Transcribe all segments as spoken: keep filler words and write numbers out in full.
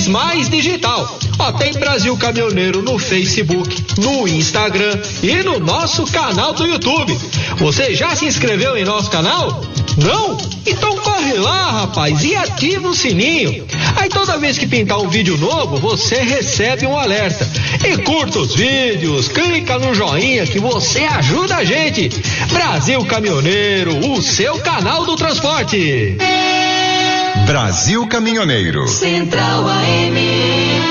mais digital. Ó, tem Brasil Caminhoneiro no Facebook, no Instagram e no nosso canal do YouTube. Você já se inscreveu em nosso canal? Não? Então corre lá, rapaz, e ativa o sininho. Aí toda vez que pintar um vídeo novo, você recebe um alerta. E curta os vídeos, clica no joinha que você ajuda a gente. Brasil Caminhoneiro, o seu canal do transporte. Brasil Caminhoneiro. Central A M.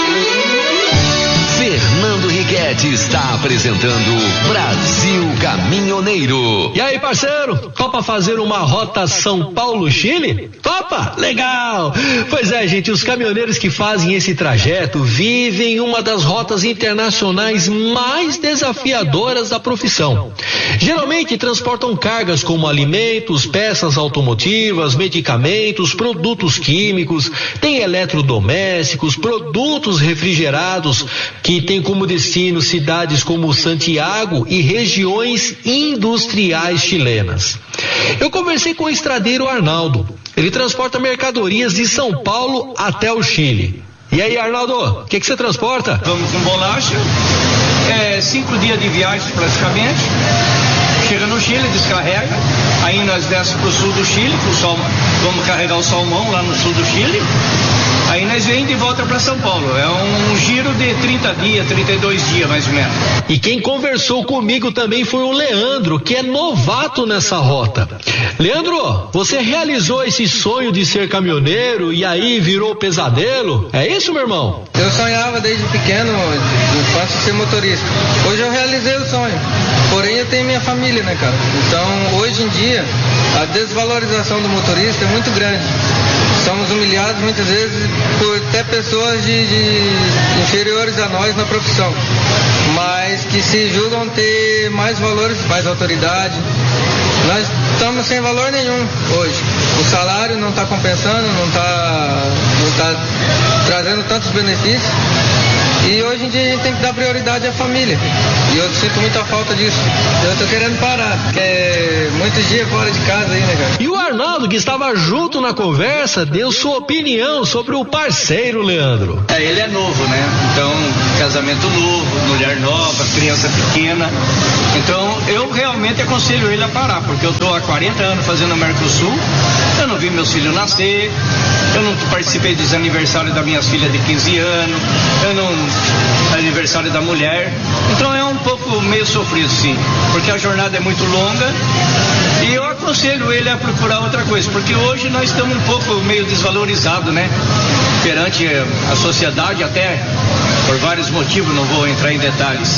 Fernando Riquetti está apresentando Brasil Caminhoneiro. E aí, parceiro, topa fazer uma rota São Paulo-Chile? Topa? Legal! Pois é, gente, os caminhoneiros que fazem esse trajeto vivem uma das rotas internacionais mais desafiadoras da profissão. Geralmente transportam cargas como alimentos, peças automotivas, medicamentos, produtos químicos, tem eletrodomésticos, produtos refrigerados, que tem como destino cidades como Santiago e regiões industriais chilenas. Eu conversei com o estradeiro Arnaldo. Ele transporta mercadorias de São Paulo até o Chile. E aí, Arnaldo, o que que você transporta? Vamos com bolacha, é, cinco dias de viagem praticamente. Chega no Chile, descarrega, aí nós descemos pro sul do Chile, pro salmão, vamos carregar o salmão lá no sul do Chile. Aí nós vem de volta para São Paulo. É um giro de trinta dias, trinta e dois dias mais ou menos. E quem conversou comigo também foi o Leandro, que é novato nessa rota. Leandro, você realizou esse sonho de ser caminhoneiro e aí virou pesadelo? É isso, meu irmão? Eu sonhava desde pequeno, eu faço ser motorista. Hoje eu realizei o sonho. Porém eu tenho minha família, né, cara? Então hoje em dia a desvalorização do motorista é muito grande. Somos humilhados muitas vezes por até pessoas de, de inferiores a nós na profissão, mas que se julgam ter mais valores, mais autoridade. Nós estamos sem valor nenhum hoje. O salário não está compensando, não está não tá trazendo tantos benefícios. E hoje em dia a gente tem que dar prioridade à família. E eu sinto muita falta disso. Eu tô querendo parar, porque é muitos dias fora de casa aí, né, cara? E o Arnaldo, que estava junto na conversa, deu sua opinião sobre o parceiro, Leandro. É, ele é novo, né? Então, casamento novo, mulher nova, criança pequena. Então, eu realmente aconselho ele a parar, porque eu tô há quarenta anos fazendo o Mercosul, eu não vi meus filhos nascer, eu não participei dos aniversários das minhas filhas de quinze anos, eu não aniversário da mulher, então é um pouco meio sofrido, sim, porque a jornada é muito longa e eu aconselho ele a procurar outra coisa, porque hoje nós estamos um pouco meio desvalorizados, né, perante a sociedade, até por vários motivos, não vou entrar em detalhes,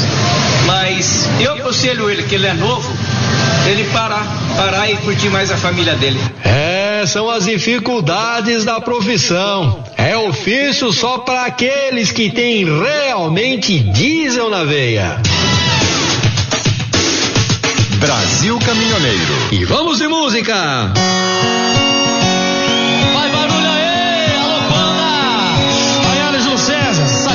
mas eu aconselho ele, que ele é novo, ele parar, parar e curtir mais a família dele. É, são as dificuldades da profissão. É ofício só para aqueles que têm realmente diesel na veia. Brasil Caminhoneiro. E vamos de música.